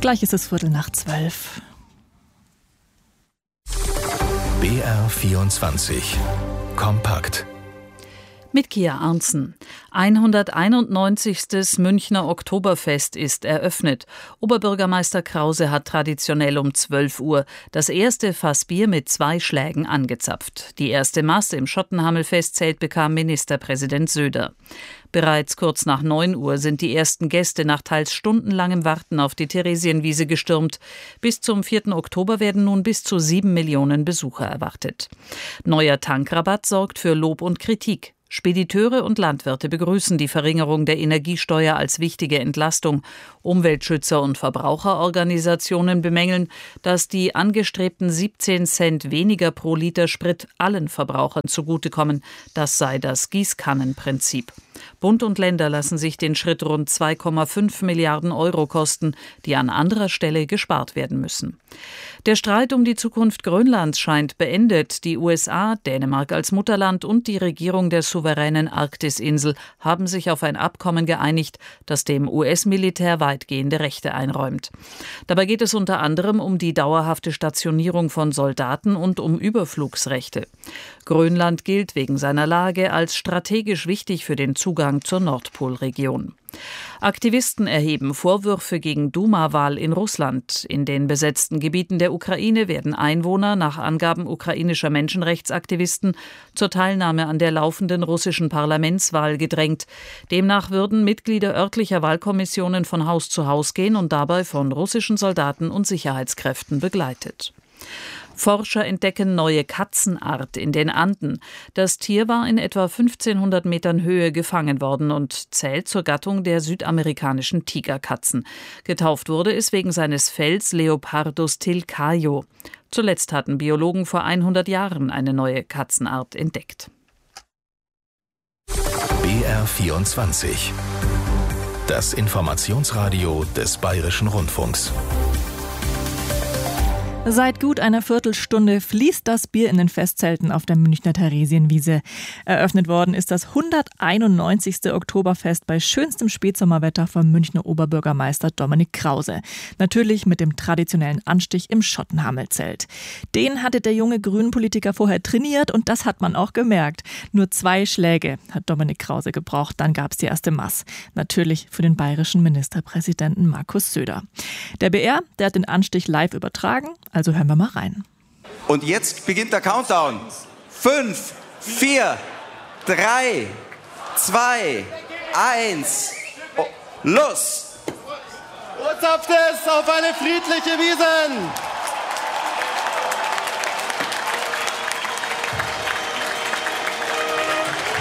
Gleich ist es 11:15. BR24 Kompakt. Mit Kia Arntzen. 191. Münchner Oktoberfest ist eröffnet. Oberbürgermeister Krause hat traditionell um 12 Uhr das erste Fass Bier mit 2 Schlägen angezapft. Die erste Masse im Schottenhamel-Festzelt bekam Ministerpräsident Söder. Bereits kurz nach 9 Uhr sind die ersten Gäste nach teils stundenlangem Warten auf die Theresienwiese gestürmt. Bis zum 4. Oktober werden nun bis zu 7 Millionen Besucher erwartet. Neuer Tankrabatt sorgt für Lob und Kritik. Spediteure und Landwirte begrüßen die Verringerung der Energiesteuer als wichtige Entlastung. Umweltschützer und Verbraucherorganisationen bemängeln, dass die angestrebten 17 Cent weniger pro Liter Sprit allen Verbrauchern zugutekommen. Das sei das Gießkannenprinzip. Bund und Länder lassen sich den Schritt rund 2,5 Milliarden Euro kosten, die an anderer Stelle gespart werden müssen. Der Streit um die Zukunft Grönlands scheint beendet. Die USA, Dänemark als Mutterland und die Regierung der souveränen Arktisinsel haben sich auf ein Abkommen geeinigt, das dem US-Militär weitgehende Rechte einräumt. Dabei geht es unter anderem um die dauerhafte Stationierung von Soldaten und um Überflugsrechte. Grönland gilt wegen seiner Lage als strategisch wichtig für den Zugang zur Nordpolregion. Aktivisten erheben Vorwürfe gegen Duma-Wahl in Russland. In den besetzten Gebieten der Ukraine werden Einwohner nach Angaben ukrainischer Menschenrechtsaktivisten zur Teilnahme an der laufenden russischen Parlamentswahl gedrängt. Demnach würden Mitglieder örtlicher Wahlkommissionen von Haus zu Haus gehen und dabei von russischen Soldaten und Sicherheitskräften begleitet. Forscher entdecken neue Katzenart in den Anden. Das Tier war in etwa 1500 Metern Höhe gefangen worden und zählt zur Gattung der südamerikanischen Tigerkatzen. Getauft wurde es wegen seines Fells Leopardus tilcaio. Zuletzt hatten Biologen vor 100 Jahren eine neue Katzenart entdeckt. BR24 Das Informationsradio des Bayerischen Rundfunks. Seit gut einer Viertelstunde fließt das Bier in den Festzelten auf der Münchner Theresienwiese. Eröffnet worden ist das 191. Oktoberfest bei schönstem Spätsommerwetter vom Münchner Oberbürgermeister Dominik Krause. Natürlich mit dem traditionellen Anstich im Schottenhamel-Zelt. Den hatte der junge Grünen-Politiker vorher trainiert und das hat man auch gemerkt. Nur 2 Schläge hat Dominik Krause gebraucht, dann gab es die erste Maß. Natürlich für den bayerischen Ministerpräsidenten Markus Söder. Der BR, der hat den Anstich live übertragen. Also hören wir mal rein. Und jetzt beginnt der Countdown. 5, 4, 3, 2, 1, los! Und zapft es auf eine friedliche Wiesn!